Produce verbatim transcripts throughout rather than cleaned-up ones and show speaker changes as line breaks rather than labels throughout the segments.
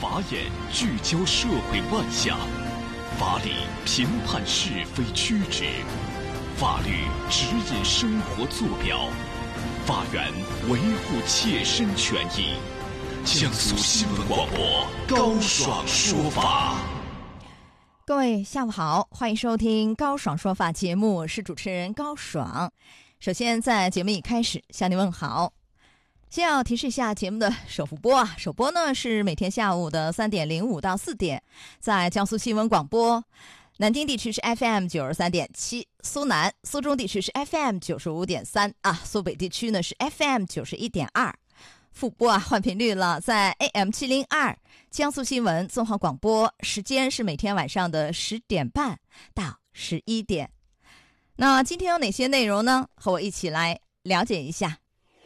法眼聚焦社会万象，法理评判是非曲直，法律指引生活坐标，法源维护切身权益。江苏新闻广播高爽说法。
各位下午好，欢迎收听高爽说法节目，我是主持人高爽。首先在节目一开始向您问好。先要提示一下节目的首复播啊，首播呢是每天下午的三点零五到四点，在江苏新闻广播。南京地区是 F M 九十三点七，苏南、苏中地区是 F M 九十五点三啊，苏北地区呢是 F M 九十一点二。复播啊，换频率了，在 A M 七零二，江苏新闻综合广播，时间是每天晚上的十点半到十一点。那今天有哪些内容呢？和我一起来了解一下。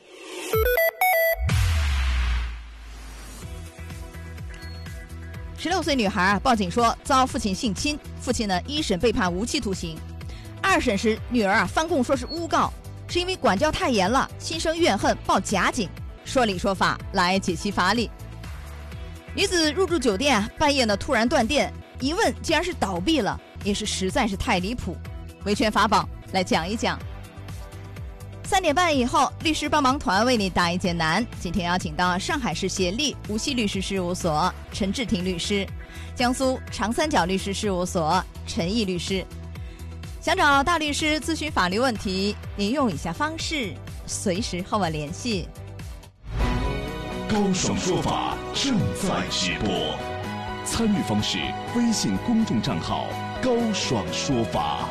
十六岁女孩啊报警说遭父亲性侵，父亲呢一审被判无期徒刑，二审时女儿啊翻供说是诬告，是因为管教太严了，心生怨恨报假警。说理说法来解析法理。女子入住酒店，半夜呢突然断电，一问竟然是倒闭了，也是实在是太离谱。维权法宝来讲一讲。三点半以后，律师帮忙团为你答疑解难。今天邀请到上海市协力无锡律师事务所陈志廷律师，江苏长三角律师事务所陈毅律师。想找大律师咨询法律问题，您用以下方式随时和我联系。
高爽说法正在直播，参与方式：微信公众账号高爽说法，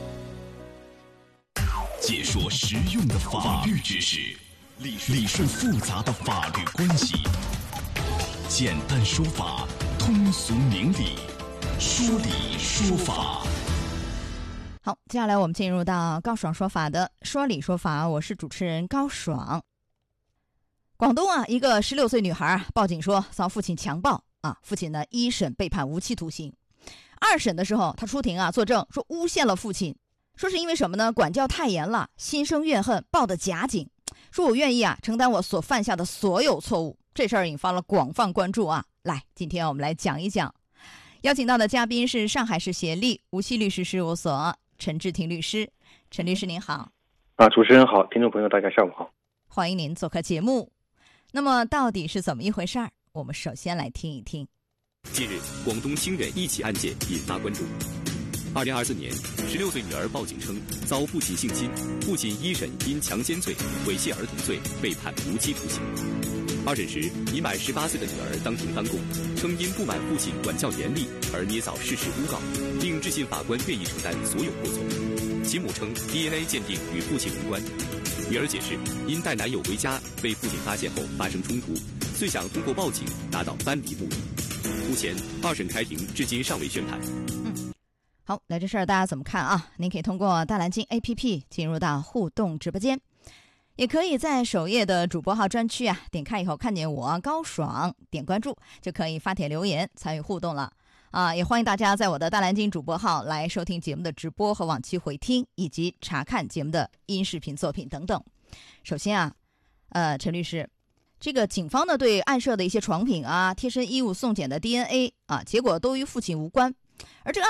解说实用的法律知识，理顺复杂的法律关系，简单说法，通俗明理，说理说法。
好，接下来我们进入到高爽说法的说理说法，我是主持人高爽。广东啊，一个十六岁女孩啊报警说遭父亲强暴啊，父亲呢一审被判无期徒刑，二审的时候她出庭啊作证说诬陷了父亲，说是因为什么呢？管教太严了，心生怨恨报的假警，说我愿意啊承担我所犯下的所有错误。这事儿引发了广泛关注啊。来，今天我们来讲一讲。邀请到的嘉宾是上海市协力无锡律师事务所陈志廷律师。陈律师您好。
啊，主持人好，听众朋友大家下午好，
欢迎您做客节目。那么到底是怎么一回事儿？我们首先来听一听。
近日，广东清远一起案件引发关注。二零二四年，十六岁女儿报警称遭父亲性侵，父亲一审因强奸罪、猥亵儿童罪被判无期徒刑。二审时，已满十八岁的女儿当庭翻供，称因不满父亲管教严厉而捏造事实诬告，并致信法官愿意承担所有过错。其母称 D N A 鉴定与父亲无关。女儿解释，因带男友回家被父亲发现后发生冲突，遂想通过报警达到搬离目的。目前二审开庭，至今尚未宣判。
嗯，好，来这事儿大家怎么看啊？您可以通过大蓝鲸 A P P 进入到互动直播间，也可以在首页的主播号专区啊，点开以后看见我高爽，点关注就可以发帖留言参与互动了。啊，也欢迎大家在我的大蓝鲸主播号来收听节目的直播和往期回听，以及查看节目的音视频作品等等。首先啊，呃，陈律师，这个警方呢对案涉的一些床品啊、贴身衣物送检的 D N A 啊，结果都与父亲无关，而这个案